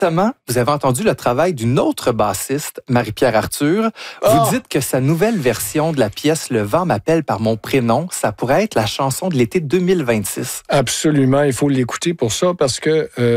Récemment, vous avez entendu le travail d'une autre bassiste, Marie-Pierre Arthur. Vous dites que sa nouvelle version de la pièce « Le vent m'appelle par mon prénom », ça pourrait être la chanson de l'été 2026. Absolument, il faut l'écouter pour ça parce que